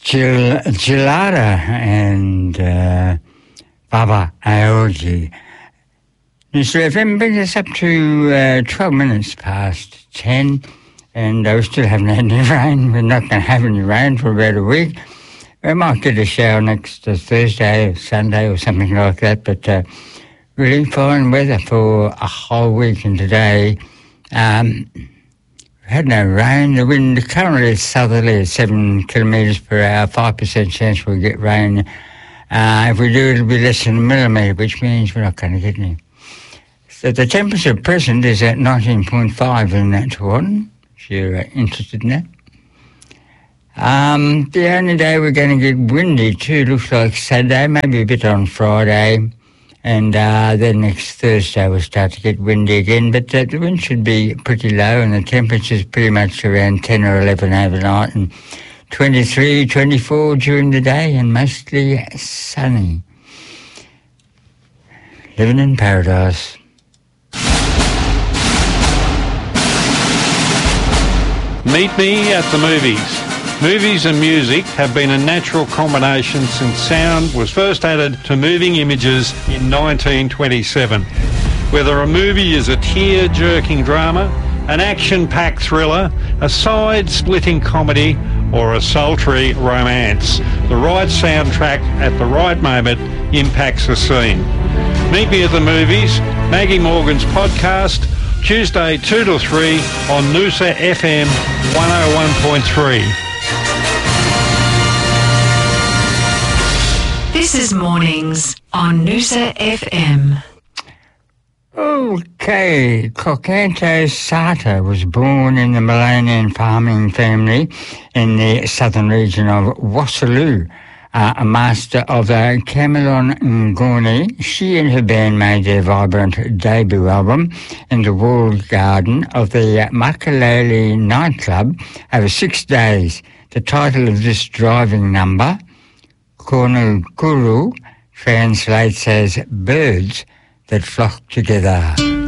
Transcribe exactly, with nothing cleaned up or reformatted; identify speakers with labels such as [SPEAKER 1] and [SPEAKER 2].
[SPEAKER 1] Gil, Gilada and uh, Baba Aoji. So F M brings us up to uh, twelve minutes past ten, and uh, we still haven't had any rain. We're not going to have any rain for about a week. We might get a shower next uh, Thursday or Sunday or something like that, but uh, really fine weather for a whole week. And today, um, we had no rain. The wind currently is southerly at seven kilometres per hour, five percent chance we'll get rain. Uh, if we do, it'll be less than a millimetre, which means we're not going to get any. So the temperature present is at nineteen point five in Taunton, if you're uh, interested in that. Um, the only day we're going to get windy too looks like Saturday, maybe a bit on Friday, and uh, then next Thursday we'll start to get windy again, but uh, the wind should be pretty low and the temperature's pretty much around ten or eleven overnight and twenty-three, twenty-four during the day and mostly sunny. Living in paradise.
[SPEAKER 2] Meet me at the movies. Movies and music have been a natural combination since sound was first added to moving images in nineteen twenty-seven. Whether a movie is a tear-jerking drama, an action-packed thriller, a side-splitting comedy, or a sultry romance, the right soundtrack at the right moment impacts the scene. Meet me at the movies, Maggie Morgan's podcast, Tuesday two to three on Noosa F M one oh one point three.
[SPEAKER 3] This is Mornings on Noosa F M.
[SPEAKER 1] Okay, Kokanto Sata was born in the Milanian farming family in the southern region of Wassulu. Uh, a master of uh, Camelon Ngoni, she and her band made their vibrant debut album in the walled garden of the uh, Makaleli nightclub over six days. The title of this driving number, Kono Kuru, translates as birds that flock together.